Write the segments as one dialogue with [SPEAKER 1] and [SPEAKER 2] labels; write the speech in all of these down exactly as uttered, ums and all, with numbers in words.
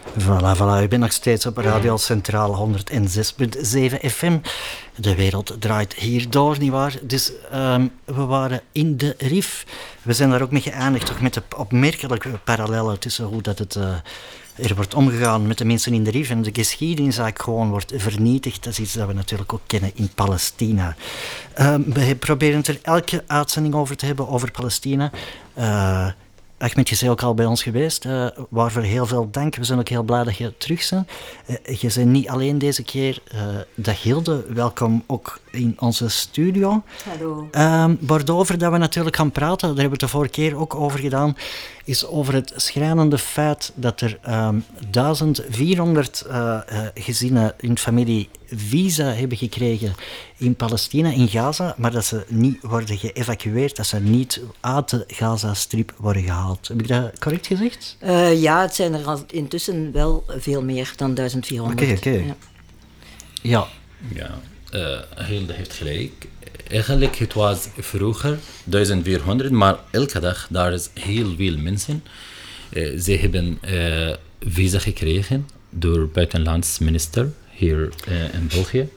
[SPEAKER 1] Voilà, voilà. U bent nog steeds op Radio Centraal honderdzes komma zeven F M. De wereld draait hier door, nietwaar? Dus um, we waren in de RIF. We zijn daar ook mee geëindigd, toch met de opmerkelijke parallellen tussen hoe dat het... Uh, er wordt omgegaan met de mensen in de RIF en de geschiedenis eigenlijk gewoon wordt vernietigd. Dat is iets dat we natuurlijk ook kennen in Palestina. Uh, we proberen het er elke uitzending over te hebben, over Palestina. Uh, Ahmed, je is ook al bij ons geweest, uh, waarvoor heel veel dank. We zijn ook heel blij dat je terug bent. Uh, je bent niet alleen deze keer. Uh, dag Hilde, welkom ook in onze studio.
[SPEAKER 2] Hallo.
[SPEAKER 1] Um, waarover dat we natuurlijk gaan praten, daar hebben we het de vorige keer ook over gedaan, is over het schrijnende feit dat er um, duizend vierhonderd uh, uh, gezinnen in familie visa hebben gekregen in Palestina, in Gaza, maar dat ze niet worden geëvacueerd, dat ze niet uit de Gaza-strip worden gehaald. Heb ik dat correct gezegd?
[SPEAKER 2] Uh, ja, het zijn er al intussen wel veel meer dan duizend vierhonderd.
[SPEAKER 1] Oké, okay, oké. Okay. Ja.
[SPEAKER 3] Ja, ja uh, Hilde heeft gelijk. Eigenlijk, het was vroeger duizend vierhonderd, maar elke dag daar is heel veel mensen. Uh, ze hebben uh, visa gekregen door buitenlands minister hier uh, in België.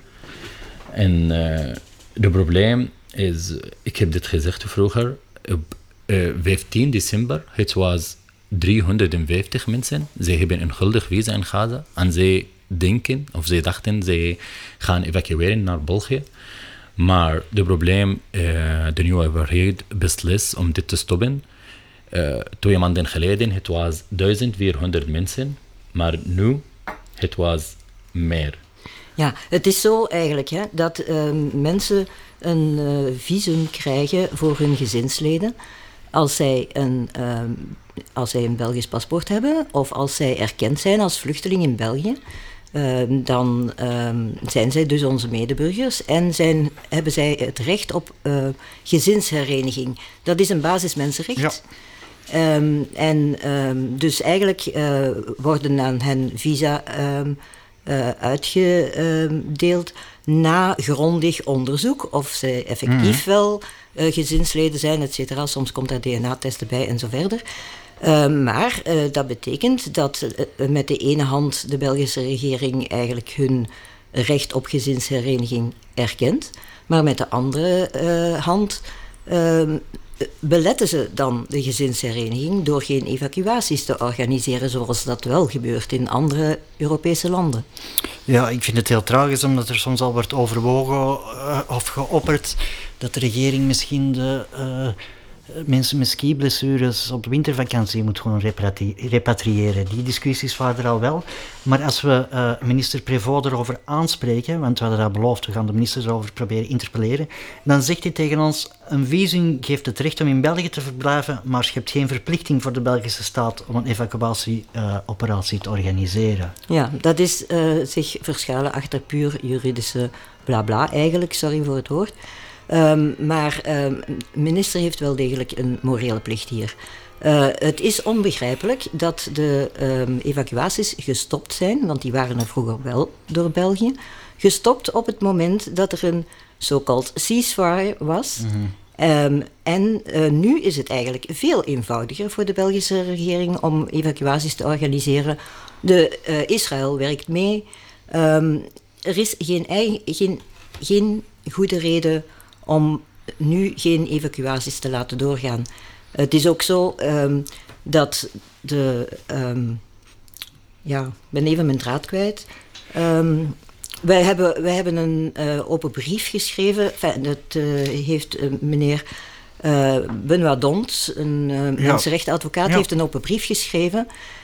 [SPEAKER 3] En uh, het probleem is, ik heb dit gezegd vroeger, op uh, vijftien december, het was driehonderdvijftig mensen. Ze hebben een guldig visa in Gaza en ze denken, of ze dachten, ze gaan evacueren naar België. Maar het probleem, uh, de nieuwe overheid beslist om dit te stoppen. Uh, twee maanden geleden, het was duizend vierhonderd mensen, maar nu, het was meer.
[SPEAKER 2] Ja, het is zo eigenlijk hè, dat uh, mensen een uh, visum krijgen voor hun gezinsleden als zij een, uh, als zij een Belgisch paspoort hebben of als zij erkend zijn als vluchteling in België. Uh, dan uh, zijn zij dus onze medeburgers en zijn, hebben zij het recht op uh, gezinshereniging. Dat is een basismensenrecht. Ja. Um, en um, dus eigenlijk uh, worden aan hen visa um, uh, uitgedeeld na grondig onderzoek of zij effectief mm. wel uh, gezinsleden zijn, et cetera. Soms komt daar D N A-testen bij en zo verder. Uh, maar uh, dat betekent dat uh, met de ene hand de Belgische regering eigenlijk hun recht op gezinshereniging erkent, maar met de andere uh, hand uh, beletten ze dan de gezinshereniging door geen evacuaties te organiseren, zoals dat wel gebeurt in andere Europese landen.
[SPEAKER 1] Ja, ik vind het heel tragisch, omdat er soms al wordt overwogen uh, of geopperd dat de regering misschien de... Uh, mensen met skiblessures op wintervakantie moet gewoon repatri- repatriëren. Die discussies waren er al wel. Maar als we uh, minister Prévost erover aanspreken, want we hadden dat beloofd, we gaan de minister erover proberen interpelleren, dan zegt hij tegen ons, een visum geeft het recht om in België te verblijven, maar je hebt geen verplichting voor de Belgische staat om een evacuatieoperatie uh, te organiseren.
[SPEAKER 2] Ja, dat is uh, zich verschuilen achter puur juridische blabla eigenlijk, sorry voor het woord. Um, maar de um, minister heeft wel degelijk een morele plicht hier. Uh, het is onbegrijpelijk dat de um, evacuaties gestopt zijn, want die waren er vroeger wel door België, gestopt op het moment dat er een so-called ceasefire was. Mm-hmm. Um, en uh, nu is het eigenlijk veel eenvoudiger voor de Belgische regering om evacuaties te organiseren. De, uh, Israël werkt mee. Um, er is geen, eigen, geen, geen goede reden om nu geen evacuaties te laten doorgaan. Het is ook zo um, dat de... Um, ja, ik ben even mijn draad kwijt. Um, wij, hebben, wij hebben een uh, open brief geschreven. Enfin, dat uh, heeft uh, meneer uh, Benoît Dont, een uh, ja. mensenrechtenadvocaat, ja. heeft een open brief geschreven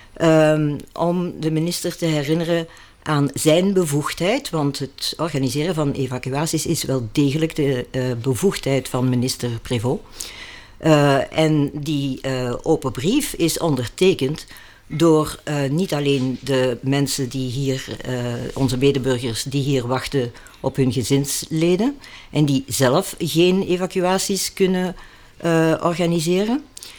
[SPEAKER 2] um, om de minister te herinneren aan zijn bevoegdheid, want het organiseren van evacuaties is wel degelijk de uh, bevoegdheid van minister Prévost. Uh, en die uh, open brief is ondertekend door uh, niet alleen de mensen die hier, uh, onze medeburgers die hier wachten op hun gezinsleden en die zelf geen evacuaties kunnen uh, organiseren.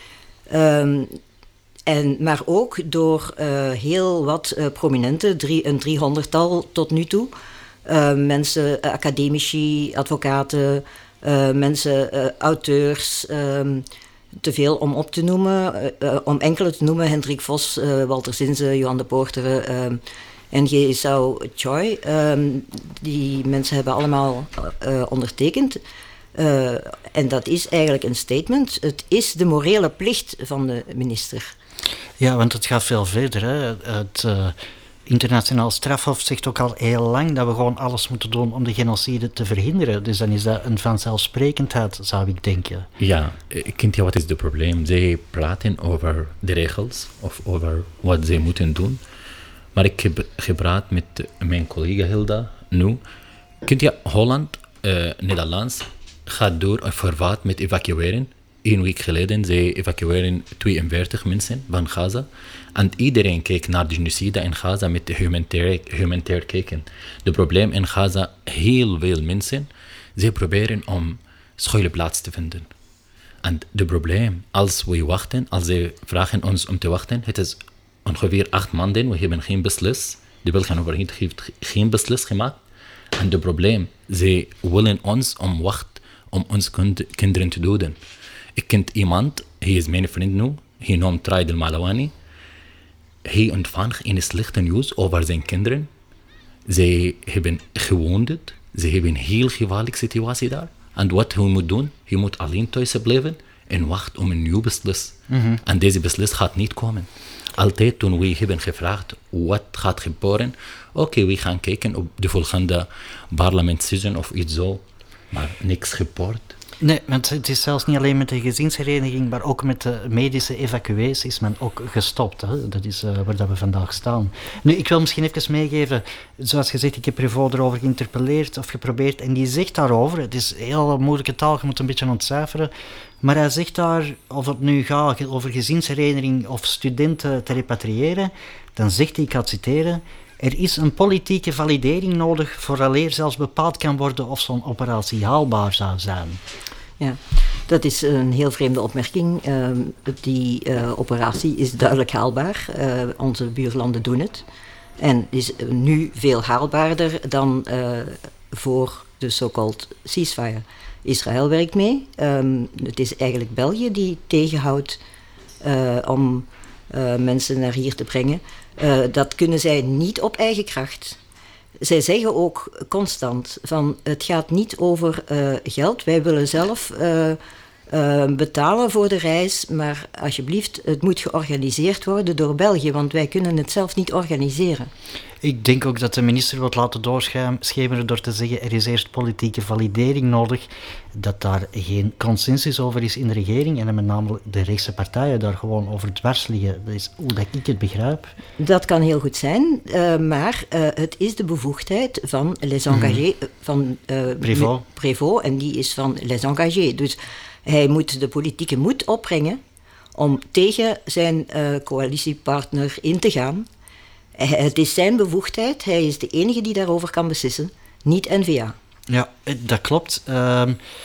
[SPEAKER 2] Um, En, maar ook door uh, heel wat uh, prominenten, drie, een driehonderdtal tot nu toe. Uh, mensen, uh, academici, advocaten, uh, mensen, uh, auteurs, um, te veel om op te noemen. Uh, uh, om enkele te noemen, Hendrik Vos, uh, Walter Zinze, Johan de Poorter uh, en G. Sao Choi. Uh, die mensen hebben allemaal uh, ondertekend. Uh, en dat is eigenlijk een statement. Het is de morele plicht van de minister.
[SPEAKER 1] Ja, want het gaat veel verder. Hè. Het uh, internationaal strafhof zegt ook al heel lang dat we gewoon alles moeten doen om de genocide te verhinderen. Dus dan is dat een vanzelfsprekendheid, zou ik denken.
[SPEAKER 3] Ja, kent je wat is het probleem? Zij praten over de regels of over wat zij moeten doen. Maar ik heb gepraat met mijn collega Hilda nu. Kent je Holland, uh, Nederlands, gaat door een verwaard met evacueren. Een week geleden, zij evacueren tweeënveertig mensen van Gaza. En iedereen keek naar de genocide in Gaza met de humanitair, humanitair kijken. Het probleem in Gaza, heel veel mensen, zij proberen om schuilplaats te vinden. En het probleem, als we wachten, als zij vragen ons om te wachten, het is ongeveer acht maanden, we hebben geen beslis. De Belgische overheid heeft geen beslis gemaakt. En het probleem, zij willen ons om wachten om onze kinderen te doden. Ik ken iemand, hij is mijn vriend nu, hij noemt Traid al-Malawani. Hij ontvangt een slechte nieuws over zijn kinderen. Zij hebben gewonderd, ze hebben een heel gevaarlijke situatie daar. En wat hij moet doen, hij moet alleen thuis blijven en wachten om een nieuw beslis. Mm-hmm. En deze beslis gaat niet komen. Altijd toen we hebben gevraagd wat gaat gebeuren, oké, okay, we gaan kijken op de volgende parlementsessie of iets zo. Maar niks gebeurd.
[SPEAKER 1] Nee, want het is zelfs niet alleen met de gezinshereniging, maar ook met de medische evacuaties is men ook gestopt. Hè. Dat is uh, waar dat we vandaag staan. Nu, ik wil misschien even meegeven, zoals gezegd, ik heb Prévost erover geïnterpelleerd of geprobeerd, en die zegt daarover, het is heel moeilijke taal, je moet een beetje ontcijferen, maar hij zegt daar, of het nu gaat over gezinshereniging of studenten te repatriëren, dan zegt hij, ik ga het citeren, er is een politieke validering nodig vooraleer zelfs bepaald kan worden of zo'n operatie haalbaar zou zijn.
[SPEAKER 2] Ja, dat is een heel vreemde opmerking. Uh, die uh, operatie is duidelijk haalbaar. Uh, onze buurlanden doen het. En is nu veel haalbaarder dan uh, voor de so-called ceasefire. Israël werkt mee. Um, het is eigenlijk België die tegenhoudt uh, om uh, mensen naar hier te brengen. Uh, dat kunnen zij niet op eigen kracht. Zij zeggen ook constant van het gaat niet over uh, geld. Wij willen zelf uh, uh, betalen voor de reis, maar alsjeblieft, het moet georganiseerd worden door België, want wij kunnen het zelf niet organiseren.
[SPEAKER 1] Ik denk ook dat de minister wil laten doorschemeren door te zeggen er is eerst politieke validering nodig, dat daar geen consensus over is in de regering en met name de rechtse partijen daar gewoon over dwars liggen. Dat is hoe dat ik het begrijp.
[SPEAKER 2] Dat kan heel goed zijn, uh, maar uh, het is de bevoegdheid van les engagés, mm. van uh,
[SPEAKER 1] Prévost.
[SPEAKER 2] Prévost, en die is van les engagés. Dus hij moet de politieke moed opbrengen om tegen zijn uh, coalitiepartner in te gaan. Het is zijn bevoegdheid, hij is de enige die daarover kan beslissen, niet N V A.
[SPEAKER 1] Ja, dat klopt. Uh,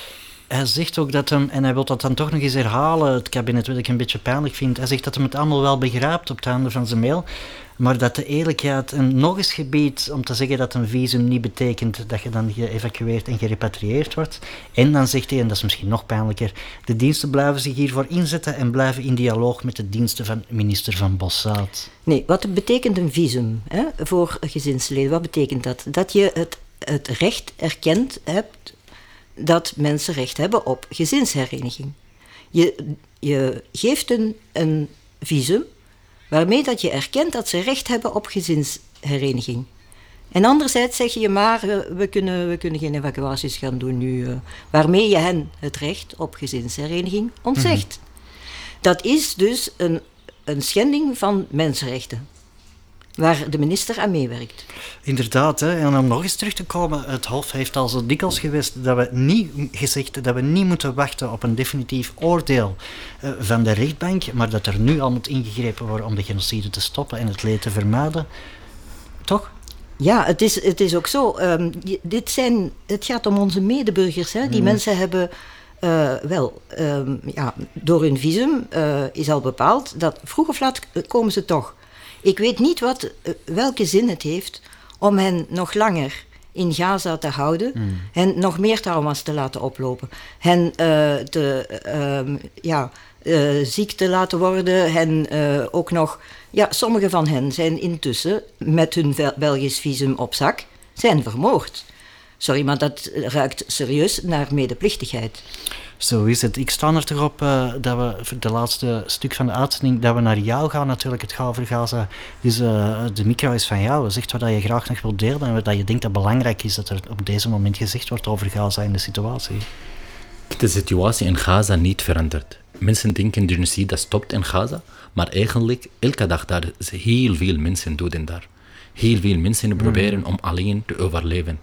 [SPEAKER 1] hij zegt ook dat hem, en hij wil dat dan toch nog eens herhalen, het kabinet wat ik een beetje pijnlijk vind, hij zegt dat hij het allemaal wel begrijpt op het einde van zijn mail, maar dat de eerlijkheid hem nog eens gebiedt om te zeggen dat een visum niet betekent dat je dan geëvacueerd en gerepatrieerd wordt. En dan zegt hij, en dat is misschien nog pijnlijker, de diensten blijven zich hiervoor inzetten en blijven in dialoog met de diensten van minister Van Bossaat.
[SPEAKER 2] Nee, wat betekent een visum hè, voor gezinsleden? Wat betekent dat? Dat je het, het recht erkend hebt dat mensen recht hebben op gezinshereniging. Je, je geeft een, een visum waarmee dat je erkent dat ze recht hebben op gezinshereniging. En anderzijds zeg je maar, we kunnen, we kunnen geen evacuaties gaan doen nu, uh, waarmee je hen het recht op gezinshereniging ontzegt. Mm-hmm. Dat is dus een, een schending van mensenrechten, waar de minister aan meewerkt.
[SPEAKER 1] Inderdaad, hè. En om nog eens terug te komen, het Hof heeft al zo dikwijls geweest dat we niet gezegd dat we niet moeten wachten op een definitief oordeel uh, van de rechtbank, maar dat er nu al moet ingegrepen worden om de genocide te stoppen en het leed te vermijden. Toch?
[SPEAKER 2] Ja, het is, het is ook zo. Um, dit zijn, het gaat om onze medeburgers. Hè. Die mm. mensen hebben uh, wel, um, ja, door hun visum uh, is al bepaald dat vroeg of laat komen ze toch. Ik weet niet wat, welke zin het heeft om hen nog langer in Gaza te houden, mm. hen nog meer trauma's te laten oplopen, hen uh, te, uh, ja, uh, ziek te laten worden. En uh, ook nog, ja, sommige van hen zijn intussen met hun Belgisch visum op zak, zijn vermoord. Sorry, maar dat ruikt serieus naar medeplichtigheid.
[SPEAKER 1] Zo is het. Ik sta er toch op uh, dat we voor de laatste stuk van de uitzending, dat we naar jou gaan natuurlijk, het gaat over Gaza. Dus uh, de micro is van jou. Zeg wat je graag nog wilt delen en wat je denkt dat belangrijk is dat er op deze moment gezegd wordt over Gaza en de situatie.
[SPEAKER 3] De situatie in Gaza niet verandert. Mensen denken de genocide stopt in Gaza, maar eigenlijk elke dag daar is heel veel mensen doden daar. Heel veel mensen proberen mm. om alleen te overleven.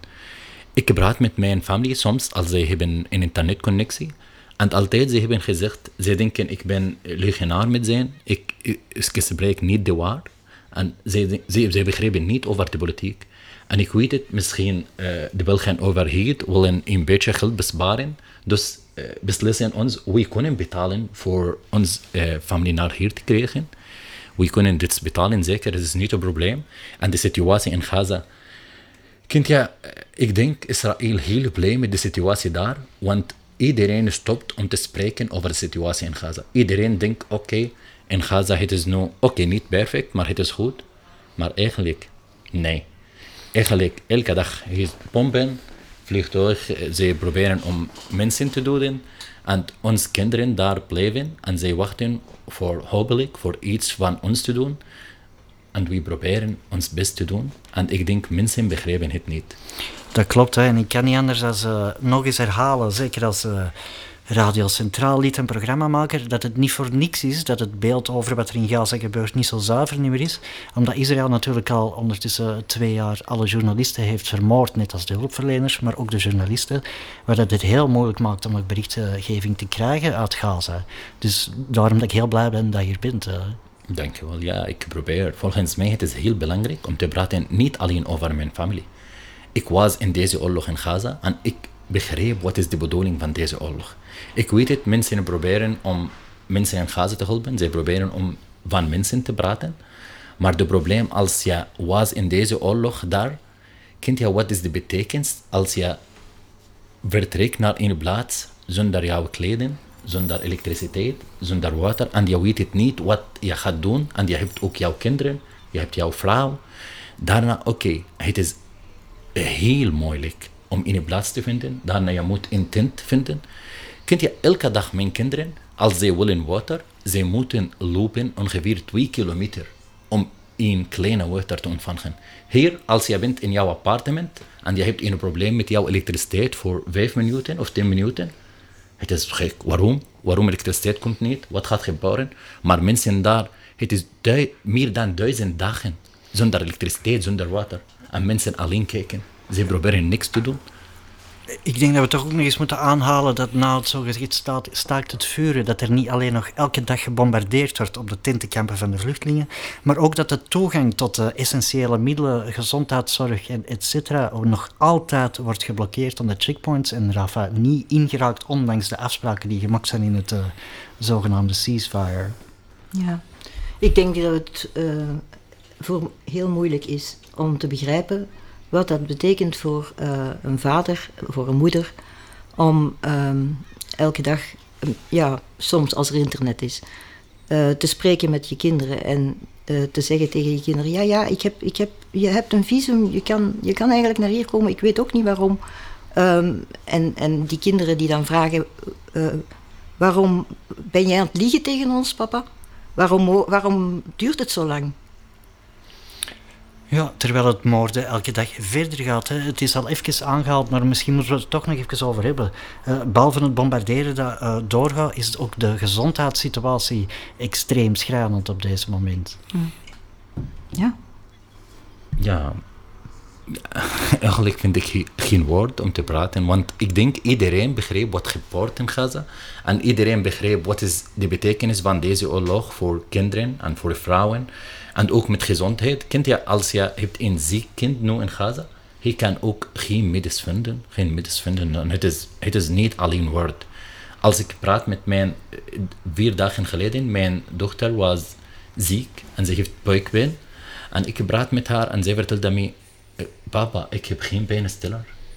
[SPEAKER 3] Ik praat met mijn familie soms als zij hebben een internetconnectie. En altijd ze hebben gezegd, ze denken ik ben leugenaar met zijn. Ik, ik, ik spreek niet de waar. En ze, ze, ze begrijpen niet over de politiek. En ik weet het, misschien uh, de Belgische overheid willen een beetje geld besparen. Dus uh, beslissen ons, we kunnen betalen voor ons uh, familie naar hier te krijgen. We kunnen dit betalen, zeker, dat is niet een probleem. En de situatie in Gaza... Kind, ja, ik denk Israël heel blij met de situatie daar, want iedereen stopt om te spreken over de situatie in Gaza. Iedereen denkt, oké, okay, in Gaza het is nu, oké, okay, niet perfect, maar het is goed. Maar eigenlijk, nee. Eigenlijk, elke dag is pompen, vliegtuig, ze proberen om mensen te doden en onze kinderen daar blijven en zij wachten voor, hopelijk, voor iets van ons te doen. En we proberen ons best te doen. En ik denk, mensen begrijpen het niet.
[SPEAKER 1] Dat klopt, hè. En ik kan niet anders dan uh, nog eens herhalen, zeker als uh, Radio Centraal lied en programmamaker, dat het niet voor niks is, dat het beeld over wat er in Gaza gebeurt niet zo zuiver niet meer is. Omdat Israël natuurlijk al ondertussen twee jaar alle journalisten heeft vermoord, net als de hulpverleners, maar ook de journalisten, waar dat het heel moeilijk maakt om ook berichtgeving te krijgen uit Gaza. Dus daarom dat ik heel blij ben dat je hier bent. Uh.
[SPEAKER 3] Dankjewel. Ja, ik probeer. Volgens mij het is heel belangrijk om te praten niet alleen over mijn familie. Ik was in deze oorlog in Gaza en ik begreep wat is de bedoeling van deze oorlog. Ik weet het, mensen proberen om mensen in Gaza te helpen. Ze proberen om van mensen te praten. Maar het probleem als je was in deze oorlog daar, kent je wat is de betekenis als je vertrekt naar een plaats zonder jouw kleding, zonder elektriciteit, zonder water, en je weet het niet wat je gaat doen, en je hebt ook jouw kinderen, je hebt jouw vrouw. Daarna, oké, okay, het is heel moeilijk om een plaats te vinden, daarna je moet een tent vinden. Kent je elke dag mijn kinderen, als ze willen water, ze moeten lopen ongeveer twee kilometer om een kleine water te ontvangen. Hier, als je bent in jouw appartement en je hebt een probleem met jouw elektriciteit voor vijf minuten of tien minuten, het is gek. Waarom? Waarom elektriciteit komt niet? Wat gaat gebeuren? Maar mensen daar, het is du- meer dan duizend dagen zonder elektriciteit, zonder water. En mensen alleen kijken. Ze proberen niks te doen.
[SPEAKER 1] Ik denk dat we toch ook nog eens moeten aanhalen dat na het zogezegd staat, staakt het vuren, dat er niet alleen nog elke dag gebombardeerd wordt op de tentenkampen van de vluchtelingen, maar ook dat de toegang tot de essentiële middelen, gezondheidszorg en et cetera nog altijd wordt geblokkeerd omdat checkpoints en Rafah niet ingeraakt, ondanks de afspraken die gemaakt zijn in het uh, zogenaamde ceasefire.
[SPEAKER 2] Ja, ik denk dat het uh, voor heel moeilijk is om te begrijpen wat dat betekent voor uh, een vader, voor een moeder, om um, elke dag, um, ja, soms als er internet is, uh, te spreken met je kinderen en uh, te zeggen tegen je kinderen, ja, ja, ik heb, ik heb, je hebt een visum, je kan, je kan eigenlijk naar hier komen, ik weet ook niet waarom. Um, en, en die kinderen die dan vragen, uh, waarom ben jij aan het liegen tegen ons, papa? Waarom, waarom duurt het zo lang?
[SPEAKER 1] Ja, terwijl het moorden elke dag verder gaat. Hè. Het is al even aangehaald, maar misschien moeten we het toch nog even over hebben. Uh, behalve het bombarderen dat uh, doorgaat, is ook de gezondheidssituatie extreem schrijnend op deze moment.
[SPEAKER 2] Mm. Ja.
[SPEAKER 3] Ja, eigenlijk vind ik geen woord om te praten, want ik denk iedereen begreep wat gebeurt in Gaza en iedereen begreep wat is de betekenis van deze oorlog voor kinderen en voor vrouwen. En ook met gezondheid. Kent je, als je hebt een ziek kind nu in Gaza, je kan ook geen middels vinden. Geen middels vinden. En het is, het is niet alleen woord. Als ik praat met mijn, vier dagen geleden, mijn dochter was ziek en ze heeft buikpijn. En ik praat met haar en zij vertelde mij, papa, ik heb geen pijnstiller.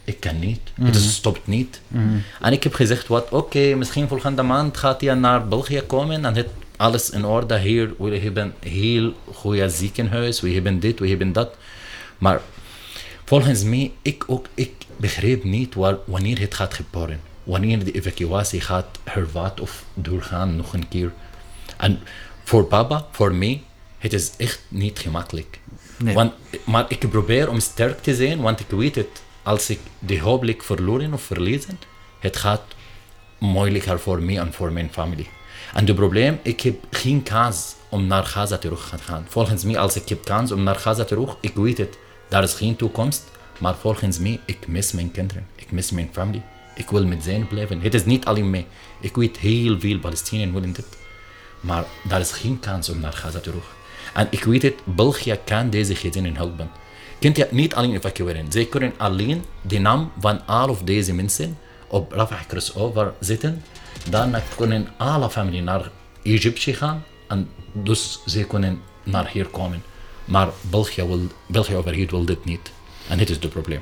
[SPEAKER 3] ik kan niet.
[SPEAKER 1] Mm-hmm.
[SPEAKER 3] Het stopt niet. Mm-hmm. En ik heb gezegd, wat, oké, okay, misschien volgende maand gaat hij naar België komen en het alles in orde hier. We hebben een heel goede ziekenhuis, we hebben dit, we hebben dat. Maar volgens mij, ik ook, ik begreep niet waar, wanneer het gaat gebeuren. Wanneer de evacuatie gaat hervat of doorgaan nog een keer. En voor papa, voor mij, het is echt niet gemakkelijk.
[SPEAKER 1] Nee.
[SPEAKER 3] Want, maar ik probeer om sterk te zijn, want ik weet het. Als ik de hoop verloren of verliezen, het gaat moeilijker voor mij en voor mijn familie. En het probleem, ik heb geen kans om naar Gaza terug te gaan. Volgens mij, als ik heb kans om naar Gaza terug, ik weet het, daar is geen toekomst. Maar volgens mij, ik mis mijn kinderen, ik mis mijn familie. Ik wil met zijn blijven. Het is niet alleen mij. Ik weet heel veel Palestiniërs willen dit. Maar daar is geen kans om naar Gaza terug. En ik weet het, België kan deze gezinnen helpen. Kunt je niet alleen evacueren. Zij kunnen alleen de naam van al of deze mensen op Rafah crossover zetten. Daarna kunnen alle familie naar Egypte gaan. En dus zij kunnen naar hier komen. Maar België, wil, België overheid wil dit niet. En dit is het probleem.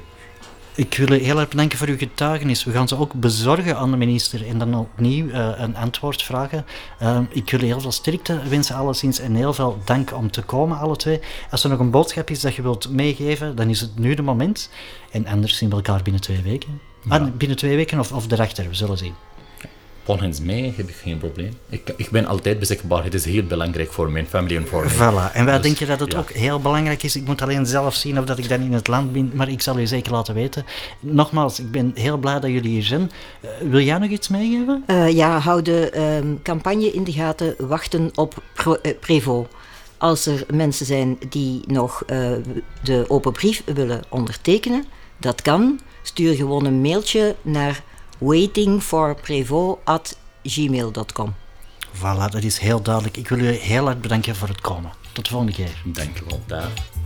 [SPEAKER 1] Ik wil u heel erg bedanken voor uw getuigenis. We gaan ze ook bezorgen aan de minister en dan opnieuw uh, een antwoord vragen. Uh, ik wil u heel veel sterkte wensen alleszins en heel veel dank om te komen, alle twee. Als er nog een boodschap is dat je wilt meegeven, dan is het nu de moment. En anders zien we elkaar binnen twee weken. Ja. Ah, binnen twee weken of, of erachter, we zullen zien.
[SPEAKER 3] Volgens mij heb ik geen probleem. Ik, ik ben altijd beschikbaar. Het is heel belangrijk voor mijn familie en voor mij.
[SPEAKER 1] Voilà. En wij
[SPEAKER 3] dus,
[SPEAKER 1] denken dat het
[SPEAKER 3] ja.
[SPEAKER 1] ook heel belangrijk is. Ik moet alleen zelf zien of dat ik dan in het land ben, maar ik zal u zeker laten weten. Nogmaals, ik ben heel blij dat jullie hier zijn. Uh, wil jij nog iets meegeven?
[SPEAKER 2] Uh, ja, hou de um, campagne in de gaten. Wachten op Pro, uh, Prevo. Als er mensen zijn die nog uh, de open brief willen ondertekenen, dat kan. Stuur gewoon een mailtje naar waiting for prevo at gmail dot com.
[SPEAKER 1] Voilà, dat is heel duidelijk. Ik wil u heel erg bedanken voor het komen. Tot de volgende keer.
[SPEAKER 3] Dank u wel. Dag.